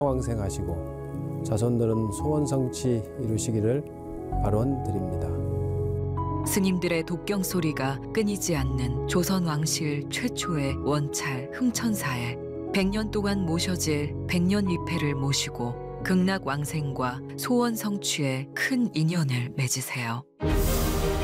왕생하시고 자손들은 소원 성취 이루시기를 발원드립니다. 스님들의 독경 소리가 끊이지 않는 조선 왕실 최초의 원찰 흥천사에 100년 동안 모셔질 백년위패를 모시고 극락 왕생과 소원 성취에 큰 인연을 맺으세요.